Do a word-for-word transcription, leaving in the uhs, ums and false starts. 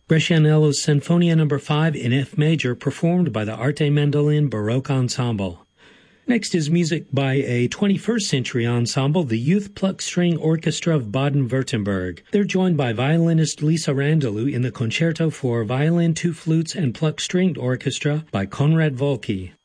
Brescianello's Sinfonia number five in F major, performed by the Arte Mandolin Baroque Ensemble. Next is music by a twenty-first century ensemble, the Youth Pluck String Orchestra of Baden-Württemberg. They're joined by violinist Lisa Randalou in the Concerto for Violin, Two Flutes, and Pluck Stringed Orchestra by Konrad Volke.